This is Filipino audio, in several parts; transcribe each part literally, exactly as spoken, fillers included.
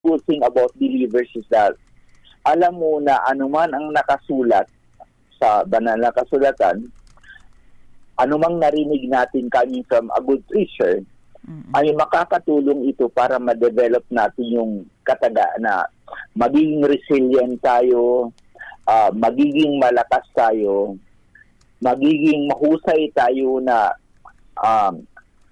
good thing about believers is that alam mo na anuman ang nakasulat sa banal na kasulatan, anumang narinig natin coming from a good preacher, mm-hmm. ay makakatulong ito para ma-develop natin yung kataga na magiging resilient tayo, uh, magiging malakas tayo, magiging mahusay tayo na um,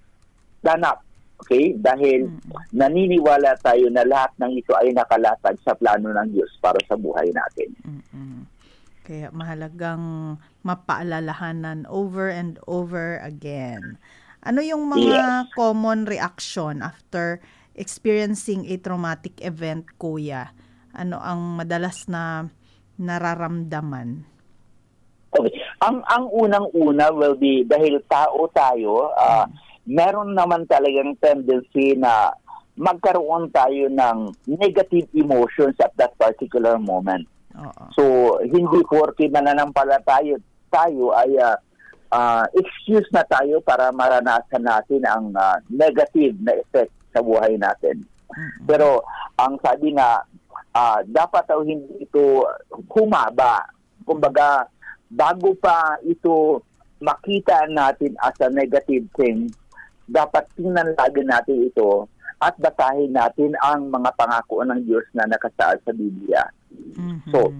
ganap. Okay? Dahil mm-hmm. naniniwala tayo na lahat ng ito ay nakalatag sa plano ng Diyos para sa buhay natin. Mm-hmm. Kaya mahalagang mapaalalahanan over and over again. Ano yung mga yes. common reaction after experiencing a traumatic event, Kuya? Ano ang madalas na nararamdaman? Okay. Ang ang unang-una will be dahil tao tayo, uh, mm. meron naman talagang tendency na magkaroon tayo ng negative emotions at that particular moment. Uh-oh. So, hindi porke mananampalataya tayo ay uh, uh, excuse na tayo para maranasan natin ang uh, negative na effect sa buhay natin. Mm-hmm. Pero, ang sabi na, uh, dapat daw hindi ito humaba. Kumbaga, bago pa ito makita natin as a negative thing, dapat tingnan lagi natin ito at basahin natin ang mga pangako ng Diyos na nakasaad sa Biblia. Mm-hmm. So,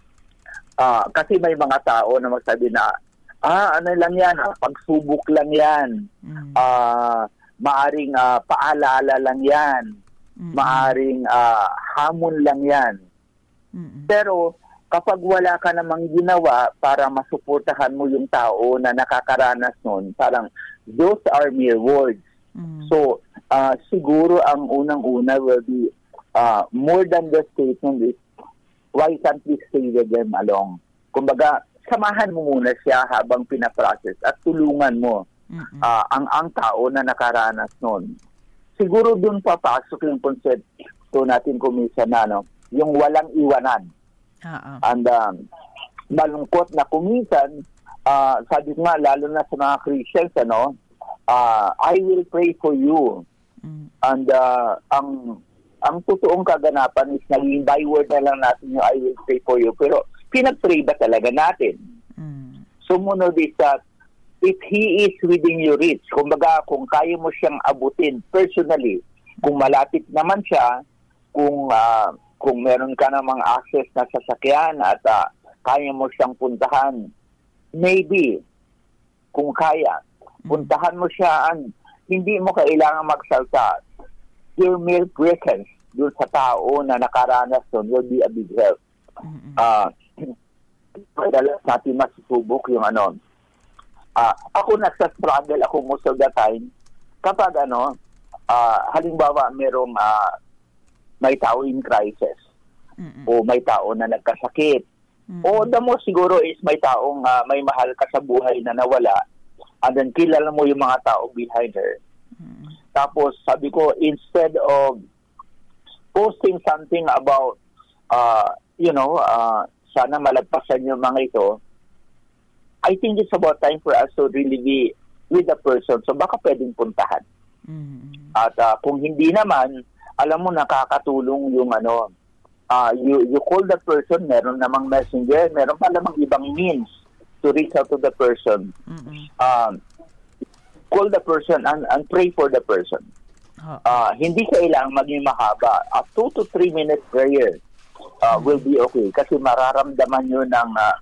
uh, kasi may mga tao na magsabi na, ah, ano lang yan, ah, pagsubok lang yan, mm-hmm. uh, maaring uh, paalala lang yan, mm-hmm. maaring uh, hamon lang yan. Mm-hmm. Pero, kapag wala ka namang ginawa para masuportahan mo yung tao na nakakaranas nun, parang those are mere words. Mm-hmm. So, uh, siguro ang unang-una will be uh, more than the statement is, why can't we stay with them along? Kumbaga, samahan mo muna siya habang pinaprocess at tulungan mo mm-hmm. uh, ang ang tao na nakaranas nun. Siguro dun papasok yung konsepto natin kumisa na, no? Yung walang iwanan. Uh-uh. And um, malungkot na kuminsan, uh, sabi ko nga, lalo na sa mga Christians, ano, uh, I will pray for you. Mm. And uh, ang ang totoong kaganapan is naging byword na lang natin yung I will pray for you. Pero pinag-pray ba talaga natin? Mm. Sumunod is that if He is within your reach, kumbaga kung kaya mo siyang abutin personally, kung malapit naman siya, kung uh, kung meron ka namang access na sasakyan at uh, kaya mo siyang puntahan, maybe, kung kaya, puntahan mo siya, and hindi mo kailangan magsalta. Your mere presence doon sa tao na nakaranas doon will be a big help. Uh, madalas natin masusubok yung ano. Uh, ako nagsa-struggle ako most of the time kapag ano, uh, halimbawa merong uh, may tao in crisis mm-hmm. o may tao na nagkasakit mm-hmm. o the most siguro is may taong uh, may mahal ka sa buhay na nawala and then kilala mo yung mga tao behind her. Mm-hmm. Tapos sabi ko, instead of posting something about uh, you know uh, sana malagpasan yung mga ito, I think it's about time for us to really be with the person. So baka pwedeng puntahan. Mm-hmm. At uh, kung hindi naman, alam mo, nakakatulong yung ano, uh, you, you call the person, meron namang messenger, meron pa namang ibang means to reach out to the person. Mm-hmm. Um, call the person and, and pray for the person. Uh-huh. Uh, hindi kailangang maging mahaba. A two to three minute prayer uh, mm-hmm. will be okay kasi mararamdaman nyo ng uh,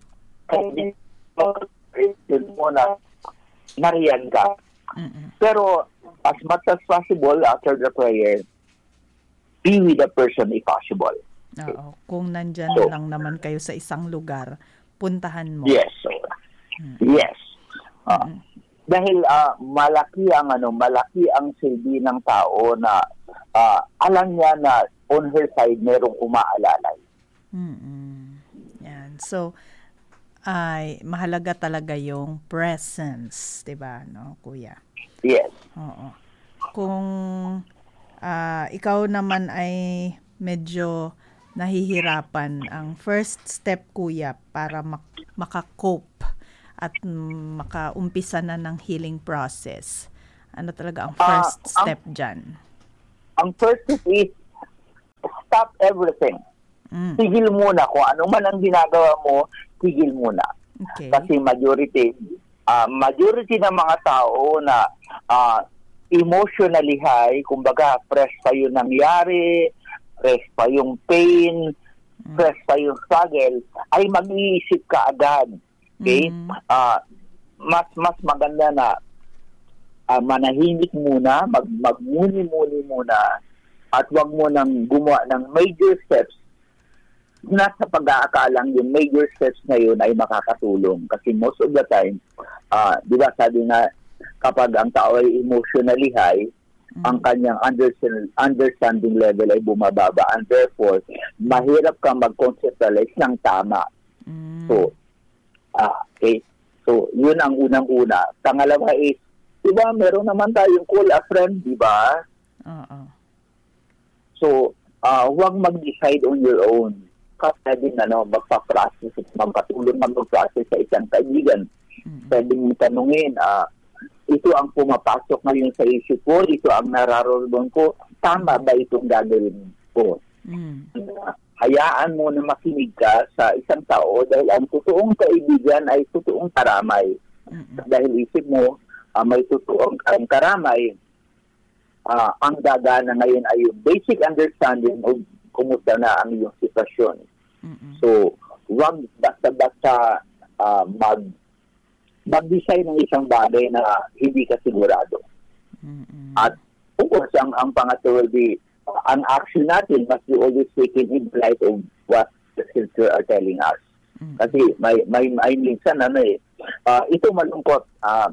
mo na nariyan ka. Mm-hmm. Pero as much as possible after the prayer, be with the person if possible. Oo. Kung nandyan so, lang naman kayo sa isang lugar, puntahan mo. Yes. Hmm. Yes. Uh, hmm. Dahil uh, malaki ang ano, malaki ang silbi ng tao na uh, alam niya na on her side merong umaalalay. Hmm. Yan. So ay mahalaga talaga yung presence, 'di ba, no, Kuya? Yes. Oo. Kung Uh, ikaw naman ay medyo nahihirapan, ang first step, Kuya, para mak- makakope at makaumpisa na ng healing process, ano talaga ang first uh, step ang, dyan? Ang first step is stop everything. Mm. Tigil muna. Kung ano man ang ginagawa mo, tigil muna. Okay. Kasi majority, uh, majority ng mga tao na uh, emotionally high, kumbaga fresh pa yung nangyari, fresh pa yung pain, mm. fresh pa yung struggle, ay mag-iisip ka agad. Okay? Mm. Uh, mas mas maganda na uh, manahimik muna, mag magmuni-muni muna, at wag mo nang gumawa ng major steps na sa pag-aakalang yung major steps na yun ay makakatulong. Kasi most of the time, uh, di ba sabi nga, kapag ang tao ay emotionally high, mm. ang kanyang understand, understanding level ay bumababa, and therefore, mahirap kang mag-conceptualize ng tama. Mm. So, uh, okay. So, yun ang unang-una. Pangalawa is, di ba, meron naman tayong call a friend, di ba? Uh-uh. So, uh, huwag mag-decide on your own. Kasi din, ano, magpa-process, magpatulong na mag-process sa isang kaibigan. Mm-hmm. Pwede mong tanungin, ah, ito ang pumapasok ngayon sa issue ko, ito ang nararamdaman ko, tama ba itong gagawin ko? Mm-hmm. Uh, hayaan mo na makinig ka sa isang tao dahil ang totoong kaibigan ay totoong karamay. Mm-hmm. Dahil isip mo, uh, may totoong karamay, uh, ang gagana ngayon ay yung basic understanding of kumusta na ang iyong sitwasyon. Mm-hmm. So, wag basta-basta uh, mag mag-design ng isang bagay na hindi ka sigurado. Mm-hmm. At of course, ang, ang pangatlo will be, uh, ang action natin must be always taken in light of what the scripture are telling us. Mm-hmm. Kasi may, may, may minsan, ano eh, uh, ito malungkot, uh,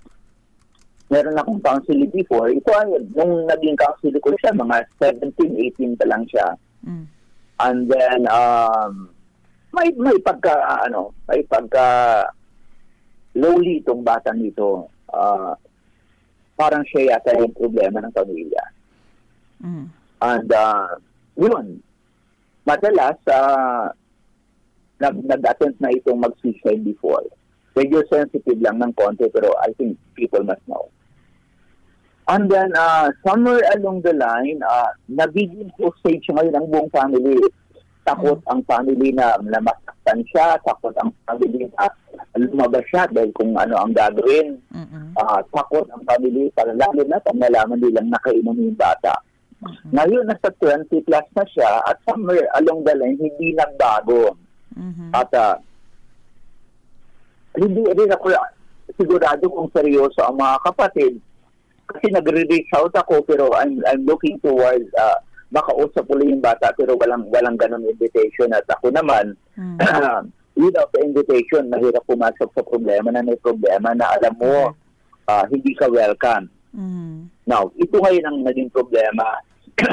meron akong counseling before, ito ay, nung naging counseling ko siya, mga seventeen, eighteen pa lang siya. Mm. And then, um, may, may pagka, ano, may pagka, lowly itong batang ito. Uh, parang siya yata yung problema ng pamilya. Mm. And, uh, yun, madalas, uh, nag, nag-attempt na itong mag-suicide before. Medyo sensitive lang ng konti, pero I think people must know. And then, uh, somewhere along the line, uh, nagiging hostage ngayon ang buong family. Takot mm. ang family na, na masaktan siya, takot ang family na lumabas siya dahil kung ano ang gagawin. Uh, takot ang family, lalo na pag nalaman nilang nakainom yung bata. Mm-hmm. Ngayon, nasa twenty plus na siya at somewhere along the line, hindi nagbago. Mm-hmm. At uh, hindi rin ako sigurado kung seryoso ang mga kapatid. Kasi nagre-reach out ako pero I'm I'm looking towards uh, makausap ulit yung bata pero walang walang ganun invitation at ako naman mm. uh, without the invitation mahirap pumasok sa problema na may problema na alam mo uh, hindi ka welcome. Mm. Now, ito ngayon ang naging problema.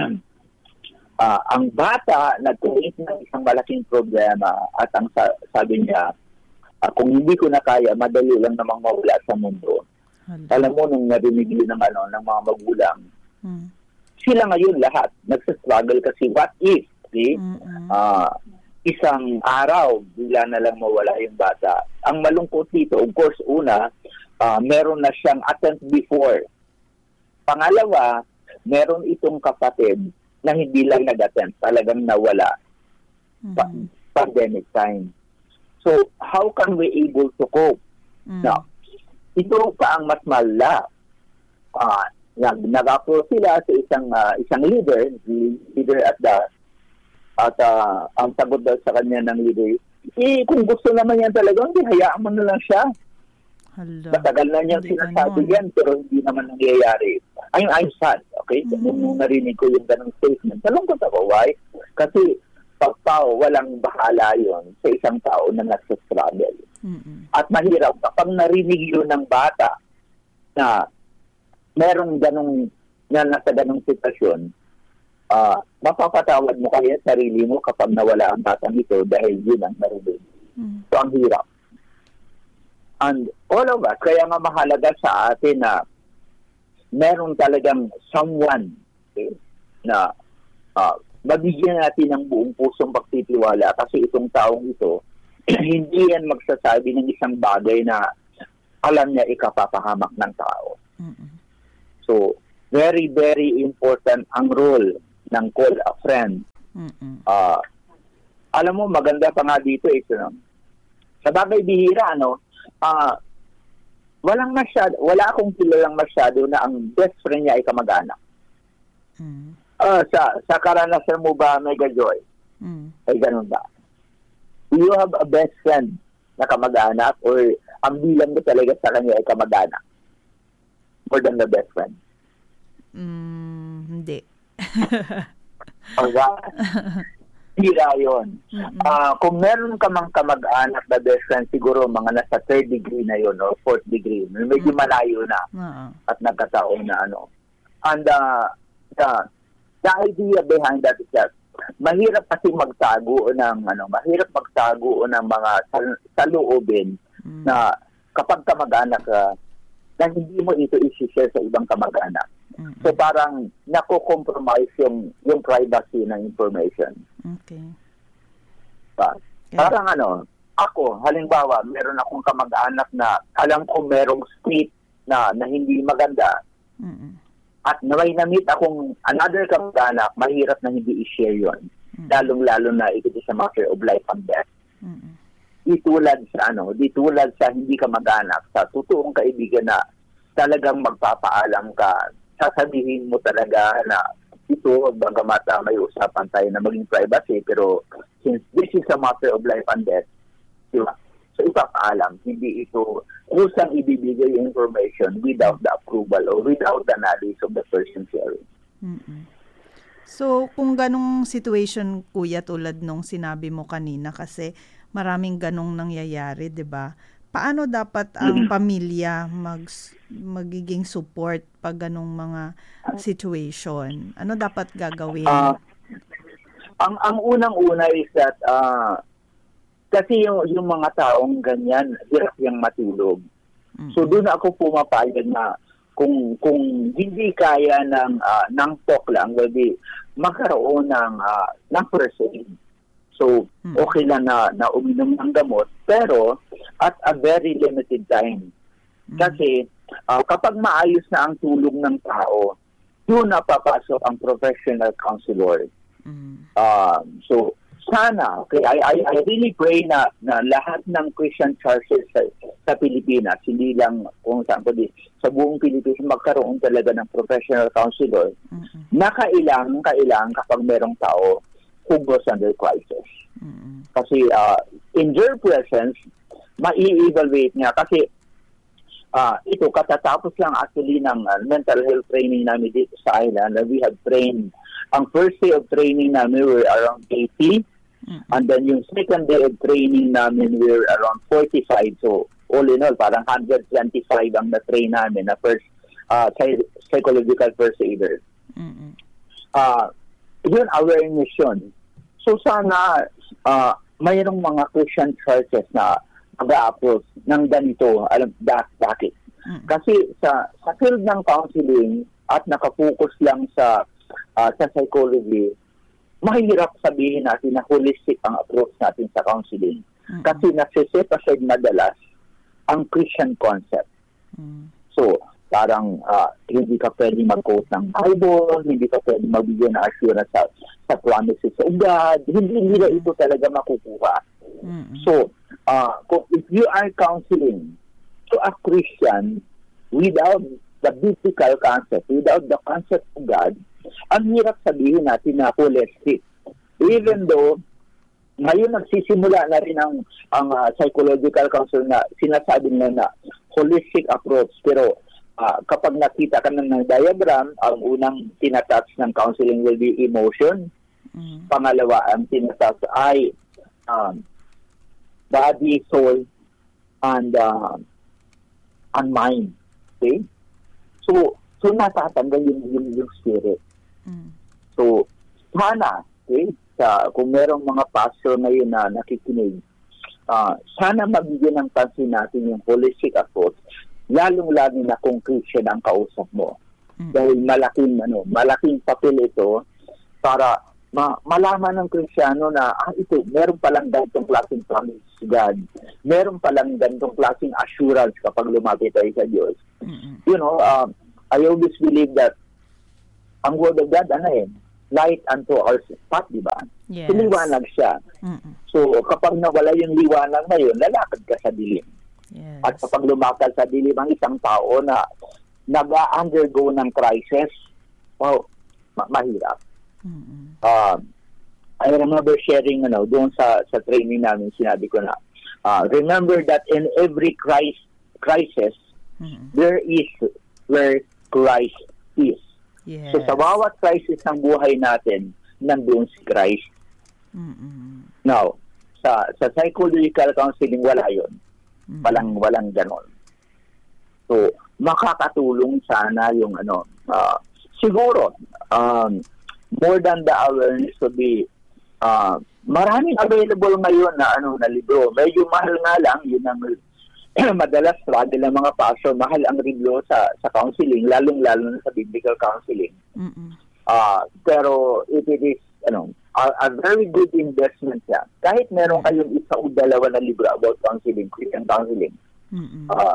uh, ang bata nag-create ng isang malaking problema at ang sabi niya uh, kung hindi ko na kaya, madali lang namang mawala sa mundo. Hala. Alam mo, nung narinig yun ng, ano, ng mga magulang, hmm. sila ngayon lahat, nagsastruggle kasi what if, see? Mm-hmm. Uh, isang araw, bigla na lang mawala yung bata. Ang malungkot dito, of course, una, uh, meron na siyang attempt before. Pangalawa, meron itong kapatid na hindi lang nag-attempt, talagang nawala. Mm-hmm. Pa- pandemic time. So, how can we able to cope? Mm-hmm. Now, ito pa ang mas malala. Uh, nag nag-approach sila sa isang uh, isang leader, leader at the at uh, ang sagot daw sa kanya ng leader, eh kung gusto naman yan talaga, hindi, hayaan mo na lang siya. Hala. Matagal na niyang sinasabi yan, pero hindi naman nangyayari. I'm, I'm sad, okay? Mm-hmm. Nung narinig ko yung ganong statement, nalungkot ako, why? Kasi pag tao, walang bahala yon sa isang tao na nasa-struggle. Mm-hmm. At mahirap kapag narinig yun ng bata na merong ganong na nasa ganong sitwasyon, uh, mapapatawad mo kaya sarili mo kapag nawala ang batang ito dahil yun ang narinig. Mm-hmm. So, ang hirap. And all of us, kaya nga mahalaga sa atin na meron talagang someone okay, na uh, mabigyan natin ng buong pusong pagtitiwala kasi itong taong ito hindi yan magsasabi ng isang bagay na alam niya ikapapahamak ng tao. Mm-hmm. So, very, very important ang role ng call a friend Mm-mm. Ah, alam mo, maganda pa nga dito eh. No? Sa bagay bihira, ano, ah, walang masyado, wala akong kilalang masyado na ang best friend niya ay kamag-anak. Mm. Ah, sa, sa karanasan mo ba, Mega Joy? Mm. Ay ganun ba? Do you have a best friend na kamag-anak or ang bilang mo talaga sa kanya ay kamag-anak? More than the best friend? Mm, hindi. Alright. Hira yun. Uh, kung meron ka mang kamag-anak na best friend, siguro mga nasa third degree na yun or fourth degree. Medyo malayo na. Uh-huh. At nagkataon na ano. And uh, the, the idea behind that is that mahirap kasi magtago ng ano, mahirap magtago ng mga sal- saloobin mm. na kapag kamag-anak ka, na hindi mo ito i-share sa ibang kamag-anak. Mm-hmm. So parang nako-compromise yung yung privacy ng information. Okay. Pa, yeah. Parang ano, ako, halimbawa, meron akong kamag-anak na alam ko merong script na, na hindi maganda. Mm-hmm. At naway na-meet akong another kamag-anak, mahirap na hindi i-share yun. Mm-hmm. Lalong-lalo na ito sa matter of life and death. Mm-hmm. Di tulad sa ano, di tulad sa hindi kamag-anak, sa totoong kaibigan na talagang magpapaalam ka, sasabihin mo talaga na ito, bagamat uh, may usapan tayo na maging privacy, pero since this is a matter of life and death, diba? So ipapaalam, hindi ito kusang ibibigay yung information without the approval or without the knowledge of the person sharing. Mm-mm. So kung ganong situation, kuya, tulad nung sinabi mo kanina, kasi maraming ganong nangyayari, diba? Paano dapat ang pamilya mag magiging support pag ganong mga situation? Ano dapat gagawin? Uh, ang ang unang-una is that uh, kasi yung, yung mga taong ganyan, hirap yung matulog. Mm-hmm. So doon ako pumapayag na kung kung hindi kaya ng uh, ng talk lang, maybe magkaroon ng uh, ng first aid. So, okay lang na, na uminom ng gamot, pero at a very limited time. Kasi uh, kapag maayos na ang tulog ng tao, doon na papasok ang professional counselor. Uh, so, sana, okay, I, I, I really pray na, na lahat ng Christian churches sa, sa Pilipinas, hindi lang kung saan ko di, sa buong Pilipinas, magkaroon talaga ng professional counselor na kailang, kailang kapag merong tao who goes under crisis. Mm-hmm. Kasi uh, in your presence, mai-evaluate niya. Kasi uh, ito, katatapos lang actually ng uh, mental health training namin dito sa island. Uh, we have trained, ang first day of training namin, we were around eighty. Mm-hmm. And then yung second day of training namin, we were around forty-five. So, all in all, parang one hundred twenty-five ang na-train namin na first uh, psychological first aider. Mm-hmm. Uh, yun, awareness yun. So sana uh, mayroong mga Christian churches na mag-a-approach ng ganito, alam bak- bakit? Mm. Kasi sa sa field ng counseling at nakafocus lang sa uh, sa psychology, mahirap sabihin natin na holistic ang approach natin sa counseling. Mm. Kasi nasa-set aside madalas ang Christian concept. Mm. So, parang uh, hindi ka pwede mag-quote ng Bible, hindi ka pwede magbigyan ng assurance sa, sa promises of God, hindi nila ito talaga makukuha. Mm-hmm. So, uh, if you are counseling to a Christian without the biblical concept, without the concept of God, ang hirap sabihin natin na holistic. Even though, ngayon nagsisimula na rin ang, ang uh, psychological counseling na sinasabi na na holistic approach, pero Uh, kapag nakita ka ng diagram, ang unang tinatouch ng counseling will be emotion. Mm-hmm. Pangalawa, ang tinatouch ay um, body, soul, and uh, and mind. Okay? So, so natatanggal yung, yung, yung spirit. Mm-hmm. So, sana, okay, sa, kung merong mga pastor ngayon na nakikinig, uh, sana mabigyan ng pansin natin yung holistic approach, lalong-lalo na kung Christian ang kausap mo. Mm-hmm. Dahil malaking ano, malaking papel ito para ma- malaman ng Kristiyano na ah, ito, meron palang ganitong klaseng promise God. Meron palang ganitong klaseng assurance kapag lumapit tayo sa Diyos. Mm-hmm. You know, uh, I always believe that ang Word of God, ano eh, light unto our path, di ba? Yes. So, liwanag siya. Mm-mm. So, kapag nawala yung liwanag na yun, lalakad ka sa dilim. Yes. At kapag lumakad sa dilim ang isang tao na nag-undergo ng crisis, wow, ma- mahirap. Mm-mm. Uh, I remember sharing, ano, doon sa, sa training namin, sinabi ko na, uh, remember that in every crisis, crisis Mm-mm. there is where Christ is. Yes. So, sa bawat crisis ng buhay natin, nandun si Christ. Mm-mm. Now, sa sa psychological counseling, wala yun. Mm-mm. Walang, walang ganon. So, makakatulong sana yung ano, uh, siguro, um, more than the awareness to be, uh, maraming available ngayon na ano na libro. Medyo mahal nga lang, yun ang madalas struggle ng mga pastor, mahal ang libro sa sa counseling, lalong-lalo na sa biblical counseling. Mm-mm. Uh, pero it, it is ano, a, a very good investment siya. Kahit meron kayong isa o dalawa na libro about counseling, Christian counseling, Mm-mm. uh,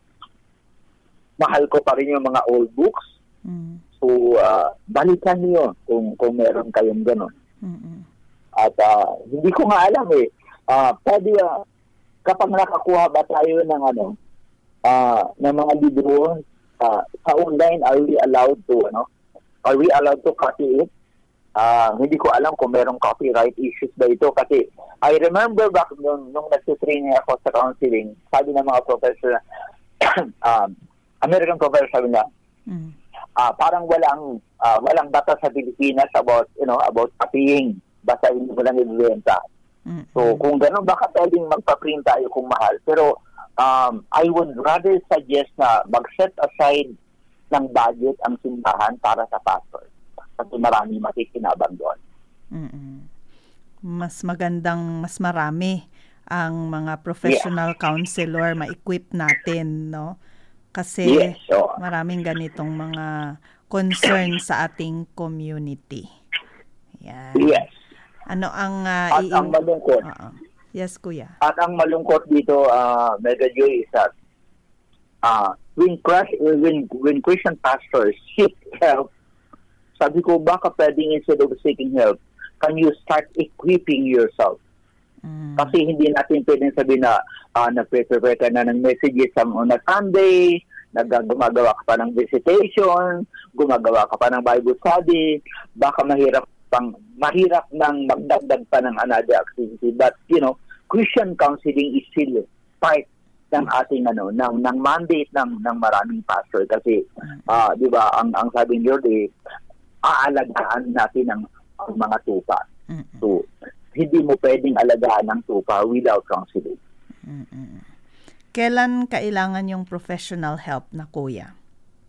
mahal ko pa rin yung mga old books. Mm. So, uh, balikan niyo kung, kung meron kayong gano'n. Mm-mm. At uh, hindi ko nga alam eh, uh, pwede, uh, kapag nakakuha ba tayo ng ano, uh, ng mga libro uh, sa online, are we allowed to, ano, are we allowed to copy it? Uh, hindi ko alam kung merong copyright issues ba ito kasi I remember back nung, nung nagsitraining ako sa counseling, sabi ng mga professor, um, American professor sabi na, Mm. uh, parang walang uh, walang data sa Pilipinas about, you know, about copying. Basta hindi mo lang ibibenta. Mm. So, kung gano'n, baka pwedeng magpa-print tayo kung mahal. Pero, um, I would rather suggest na mag-set aside ng budget ang simbahan para sa pastor. Kasi marami makikinabang doon. Mm-mm. Mas magandang, mas marami ang mga professional Yeah. counselor ma-equip natin, no? Kasi Yes, so, maraming ganitong mga concern sa ating community. Yan. yes. Ano ang uh, At ang malungkot, Oo. Yes, kuya. at ang malungkot dito, uh, Mega Joy, is that uh, when, when, when Christian pastors seek help, sabi ko, baka pwedeng instead of seeking help, can you start equipping yourself? Mm. Kasi hindi natin pwedeng sabihin na uh, nag-prepare ka na ng messages sa una Sunday, nag-gumagawa ka pa ng visitation, gumagawa ka pa ng Bible study, baka mahirap pang mahirap nang magdagdag pa ng another activity. But, you know, Christian counseling is still part ng ating ano ng ng mandate ng ng maraming pastor kasi uh, 'di ba ang ang sabi niyo eh, aalagaan natin ang, ang mga tupa. Mm-mm. So, hindi mo pwedeng alagaan ng tupa without counseling. Mm-mm. Kailan kailangan yung professional help na kuya?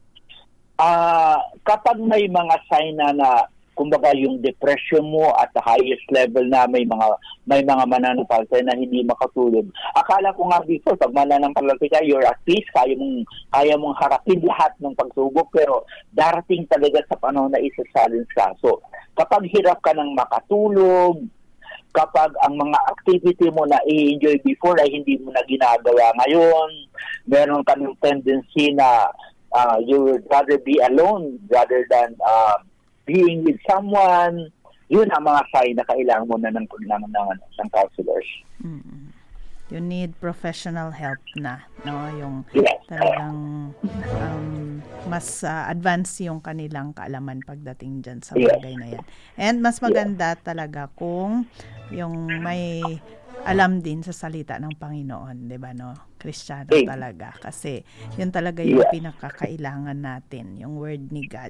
Ah, uh, kapag may mga sign na, na kumbaga yung depression mo at the highest level na may mga may mga mananampalataya na hindi makatulog. Akala ko nga before, pag mananampalataya, you're at peace, kaya mong, kaya mong harapin lahat ng pagsubok, pero darating talaga sa panahon na isa-silence ka. So, kapag hirap ka ng makatulog, kapag ang mga activity mo na i-enjoy before ay hindi mo na ginagawa ngayon, meron ka ng tendency na uh, you would rather be alone rather than uh, being with someone, yun ang mga sign na kailangan mo na ng, ng, ng, ng counselors. Mm-mm. You need professional help na, no? Yung Yes. talagang um, mas uh, advance yung kanilang kaalaman pagdating dyan sa Yes. bagay na yan. And mas maganda talaga kung yung may alam din sa salita ng Panginoon, 'di ba, no? Kristiyano Hey. talaga kasi yun talaga yung Yes. pinakakailangan natin, yung word ni God.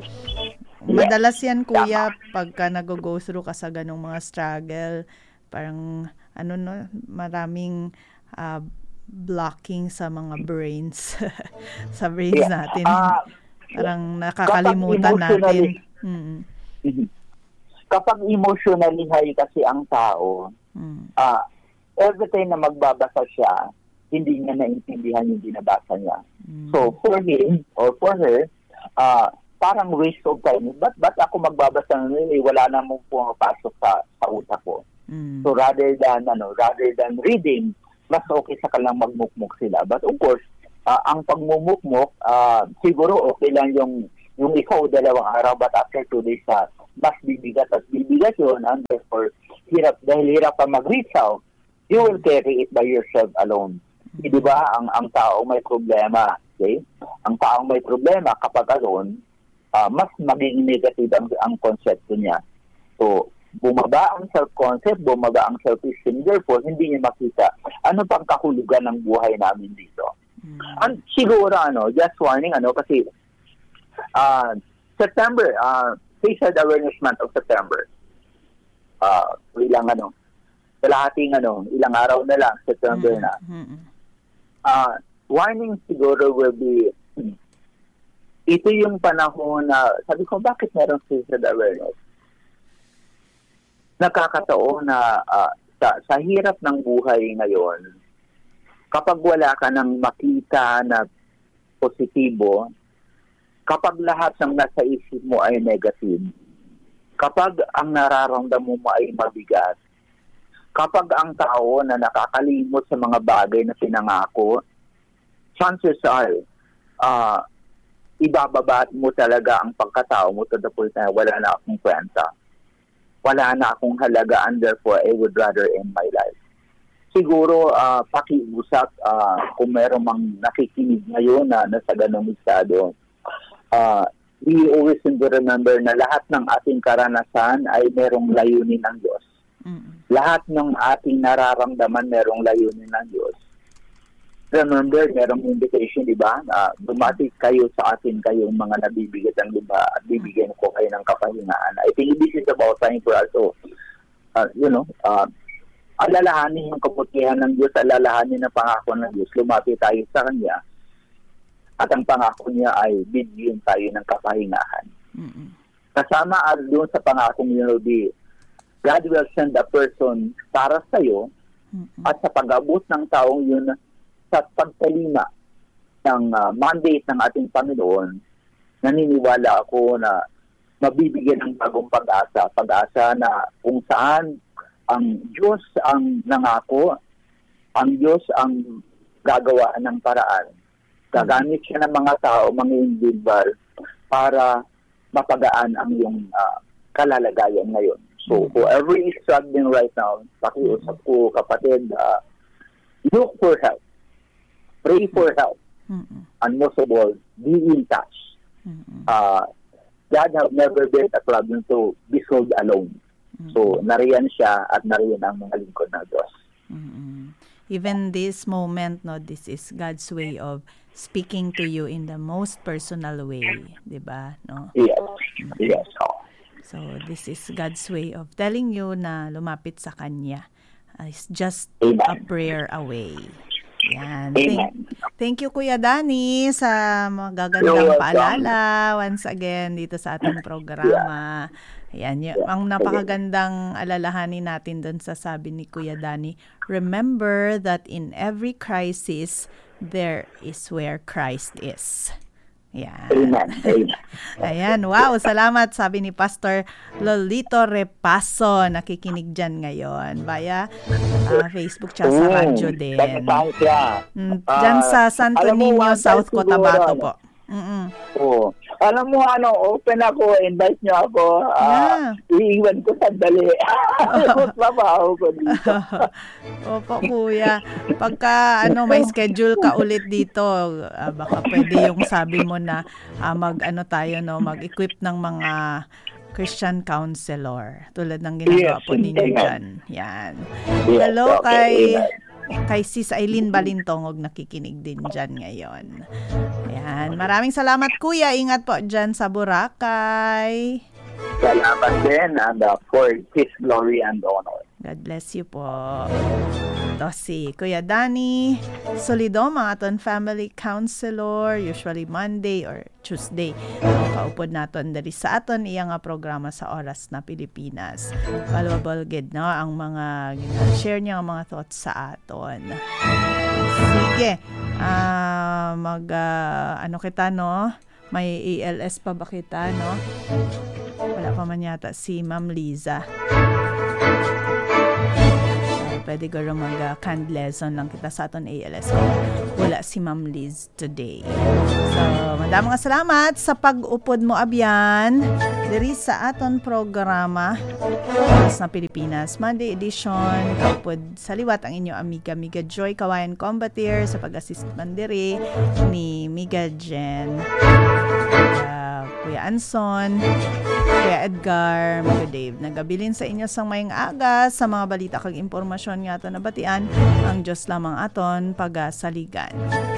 Madalas yan, kuya, pagka nag-go through ka sa ganung mga struggle, parang ano no, maraming uh, blocking sa mga brains sa brains Yeah. natin. Ah, Parang nakakalimutan kapag natin. emotionally- Mm. Kapag emotionally high kasi ang tao, Mm. ah every time na magbabasa siya, hindi niya naintindihan yung binabasa niya. Mm. So, for him or for her, ah parang waste of time. Ba't, ba't ako magbabasa ng eh, wala namang pumapasok sa, sa utak ko. Mm. So, rather than, ano, rather than reading, mas okay sa kanilang magmukmuk sila. But of course, ah, ang pagmumukmuk, ah siguro okay lang yung, yung ikaw dalawang araw, but after two days, ah, mas bibigat at bibigat yun, and therefore, hirap, dahil hirap pa mag-reach out, you will carry it by yourself alone. Mm-hmm. Di ba? Ang, ang tao may problema. Okay? Ang taong may problema kapag alone, uh, mas magiging negative ang, ang konsepto niya. So, bumaba ang self-concept, bumaba ang self-esteem, therefore, hindi niya makita ano pang kahulugan ng buhay namin dito. Mm-hmm. And siguro, ano, just warning, ano, kasi uh, September, uh, Suicide Awareness Month of September, uh, ilang, ano, kalahating, ano, ilang araw na lang, September mm-hmm. na. Uh, warning siguro will be, ito yung panahon na, sabi ko, bakit meron suicide awareness? Nakakataon na uh, sa, sa hirap ng buhay ngayon, kapag wala ka nang makita na positibo, kapag lahat ng nasa isip mo ay negative, kapag ang nararamdaman mo ay mabigat, kapag ang tao na nakakalimot sa mga bagay na pinangako, chances are, uh, ibababa mo talaga ang pagkatao mo to the point na wala na akong kwenta. Wala na akong halagaan, therefore I would rather end my life. Siguro, uh, pakiusap, uh, kung meron mang nakikinig ngayon na nasa ganong estado, uh, we always need to remember na lahat ng ating karanasan ay merong layunin ng Diyos. Mm-hmm. Lahat ng ating nararamdaman merong layunin ng Diyos. Remember, merong invitation, di ba? Uh, Dumati kayo sa atin, kayong mga nabibigat ng lupa at bibigyan ko kayo ng kapahingaan. I think this is about time for us to, uh, you know, uh, alalahanin yung kabutihan ng Diyos, alalahanin ang pangako ng Diyos, lumapit tayo sa Kanya. At ang pangako niya ay bigyan tayo ng kapahingahan. Mm-hmm. Kasama at doon sa pangakong yun will be, God will send a person para sa iyo mm-hmm. at sa pag-abot ng taong yun sa pagkalima ng uh, mandate ng ating Panginoon, naniniwala ako na mabibigyan ng bagong pag-asa. Pag-asa na kung saan ang Diyos ang nangako, ang Diyos ang gagawa ng paraan. Gagamit siya ng mga tao, mga individual, para mapagaan ang iyong uh, kalalagayan ngayon. So, whoever is struggling right now, pakiusap ko, kapatid, uh, look for help. Pray for help. Mm-mm. And most of all, be in touch. Uh, God have never been a problem to be solved alone. Mm-mm. So, nariyan siya at nariyan ang mga lingkod ng Diyos. Mm-mm. Even this moment, no, this is God's way of speaking to you in the most personal way, di ba? No? Yes. Yes. Oh. So, this is God's way of telling you na lumapit sa Kanya. Uh, it's just Amen. A prayer away. Yan. Thank, thank you, Kuya Danny, sa magagandang paalala once again dito sa ating programa. Yan, y- ang napakagandang alalahanin natin doon sa sabi ni Kuya Danny. Remember that in every crisis, there is where Christ is. Yan. Amen. Amen. Ayan, wow, salamat, sabi ni Pastor Lolito Repaso, nakikinig dyan ngayon via uh, Facebook tsaka sa radyo din. Mm, dyan sa Santo Niño, South Cotabato po. Mm-mm. Oo. Alam mo, ano, open ako, invite nyo ako. Uh, yeah. Iiwan ko sandali. Trabaho ko dito. Opo, Kuya. Pagka ano, may schedule ka ulit dito, uh, baka pwede yung sabi mo na uh, mag-ano tayo, no, mag-equip ng mga Christian counselor. Tulad ng ginagawa yes, po ninyo dyan. Yan. Yes, hello okay, kay... Amen. Kay Sis Aileen Balintongog, nakikinig din dyan ngayon. Ayan. Maraming salamat, Kuya. Ingat po dyan sa Boracay. Salamat din, and uh, for His glory and honor. God bless you po. Ito si Kuya Danny Solidom, ang aton family counselor, usually Monday or Tuesday. Kaupod naton dari sa aton iyang programa sa Oras na Pilipinas. Valuable gid, no, ang mga share niya ang mga thoughts sa aton. Sige. Uh, mag uh, ano kita, no? May A L S pa ba kita, no? Wala pa man yata si Ma'am Liza. pwede garo mag-canned lesson lang kita sa aton A L S kung wala si Ma'am Liz today. So, madaming nga salamat sa pag-upod mo, abyan, diri sa aton programa Oras na Pilipinas Monday edition. Kaupod sa liwat ang inyo amiga Miga Joy Kawayan Combatir sa pag-assist man diri ni Miga Jen, uh, Kuya Anson, Kuya Edgar, Miga Dave. Nagabilin sa inyo sang mayang aga sa mga balita kag impormasyon nga aton nabatian. Ang Diyos lamang aton pagasaligan.